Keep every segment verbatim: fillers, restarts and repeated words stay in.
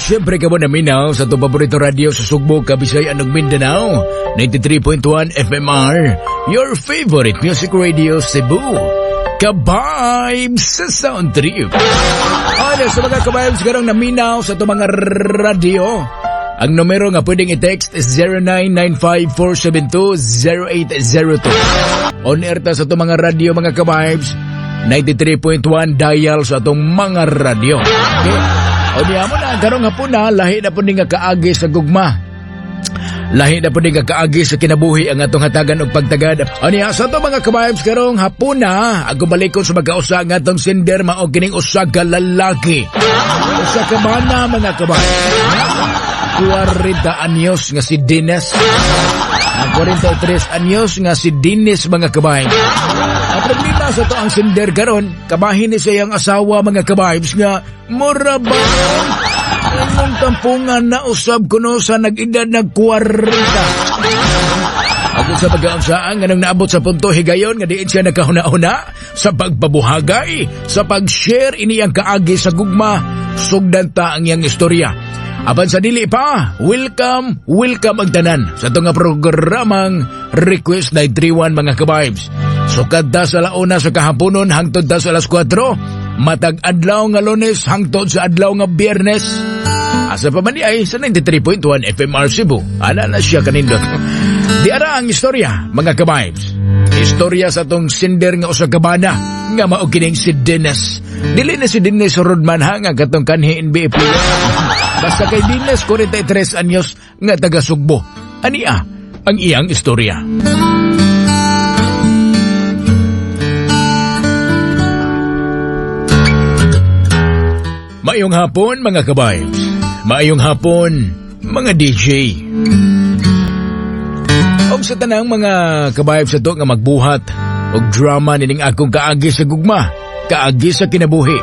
Siyempre ka mo na minaw sa itong paborito radio sa Sugbo, Kabisayan ug Mindanao, ninety-three point one F M R, your favorite music radio Cebu. Ka-vibes sa Sound Trip. Ano sa mga ka-vibes karong naminaw sa itong mga radio? Ang numero nga pwedeng i-text is zero nine nine five four seven two zero eight zero two. On air ta sa itong mga radio mga ka-vibes, ninety-three point one dial sa itong mga radio. Okay? O niya mo na, karong hapon na, lahi na po nga kaagi sa gugma. Lahi na po nga kaagi sa kinabuhi ang atong hatagan og pagtagad. O niya, sa itong mga ka-vibes karong hapon na, ako balikon sa magkausa ng atong sinder mao kining usa ka lalaki. Usa ka bana mga ka-vibes. forty anyos nga si Dennis. Ang forty-tres anyos nga si Dennis mga ka-vibes. Ang problema sa to ang sinder karon, kabahin ni sa iyang asawa mga ka-vibes nga mura ba ang tampungan na usab kuno sa nag-edad ng forty. Ako sa pag-aansaan nga nang naabot sa punto higayon nga diin siya nakahuna-huna sa pagpabuhagay, sa pag-share ini ang kaagi sa gugma, sugdan ta ang iyang istorya. Apan sa dili pa, welcome, welcome ang tanan sa itong programang Request nine three one mga ka-vibes. Sukad ta sa launa sa kahaponon hangtod ta sa alas kwatro, matag adlaw nga Lunes hangtod sa adlaw nga Biyernes. Asa pa man ay sa ninety-three point one F M R Cebu. Ana na siya kanindot. Di ara ang istorya mga ka-vibes. Istorya sa tong sinder nga usa ka bana nga mao kining si Dennis. Dili na si Dennis Rodman ha nga katong kanhi N B A player. Basta kay Dennis forty-tres anyos nga taga Sugbo. Ania ang iyang istorya. Maayong hapon mga ka-vibes. Maayong hapon mga D J. Og sa tanang mga ka-vibes sa to nga magbuhat og drama nining akong kaagi sa gugma, kaagi sa kinabuhi.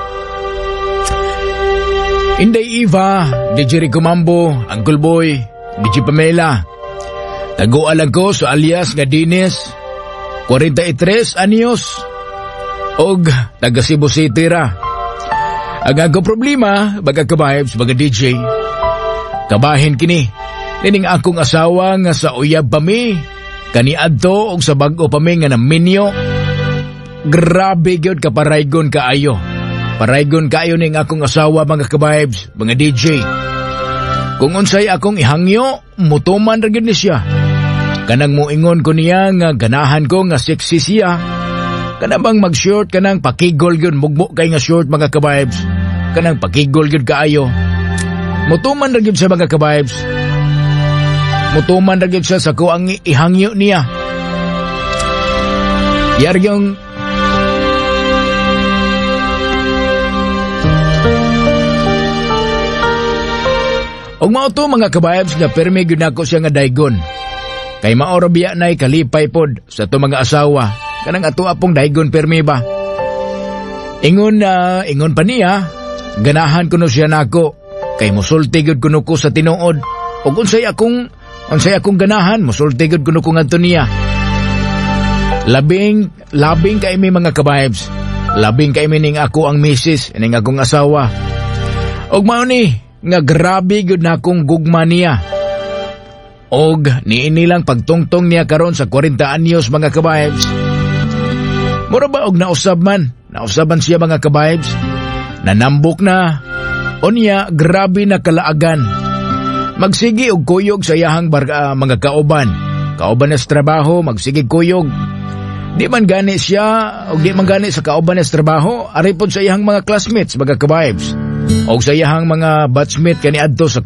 Inday Eva, D J Rico Mambo, Uncle Boy, D J Pamela. Tagualan ko sa alias nga Dennis, forty-tres anyos, og taga Cebu City ra. Ang ako problema, baga ka-vibes, baga D J, kabahin kini, nining akong asawa nga sa uyab pa mi, kani adto og sa bag-o pa mi nga naminyo. Grabe gyud ka paraygon kaayo. Paraygon kaayo ning akong asawa mga ka-vibes, mga D J. Kung unsay akong ihangyo, mutuman ra gyud ni siya. Kanang moingon ko niya nga ganahan ko nga sexy siya. Kanang bang mag-short kanang pakigol gyud mugmo kay nga short mga ka-vibes. Kanang pakigol gyud kaayo. Mutuman ra gyud sa mga ka-vibes. Mutuman ra gyud siya sa ko ang ihangyo niya. Yar yung og mao to mga ka-vibes nga permi gyud nako siya nga daygon. Kay maoro biya nay kalipay pod sa to mga asawa. Kanang ato apong daygon permi ba. Ingon na uh, ingon pa niya, ganahan kuno siya nako. Kay musulti gyud kuno ko sa tinuod. Og unsay akong unsay akong ganahan, musulti gyud kuno ko ngadto niya. Labing labing kay may mga ka-vibes. Labing kay ning ako ang misis ning akong asawa. Og mao ni nga grabe gyud na akong gugma niya. Og niini lang pagtungtong niya karon sa forty anyos mga ka-vibes. Mura ba og nausab man? Nausaban siya mga ka-vibes. Nanambok na. Unya grabe na kalaagan. Magsigi og kuyog sa iyahang bar, uh, mga kauban. Kauban na sa trabaho, magsigi kuyog. Di man gani siya, og di man gani sa kauban na sa trabaho, aripod sa iyahang mga classmates mga ka-vibes. Og sa iyahang mga batchmate kani adto sa